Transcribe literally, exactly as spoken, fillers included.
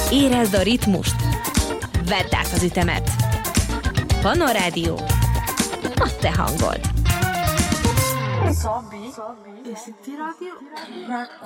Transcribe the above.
Érezd a ritmust, vedd át az ütemet. Pannon Rádió, a te hangod. Szabi, és itt rádió?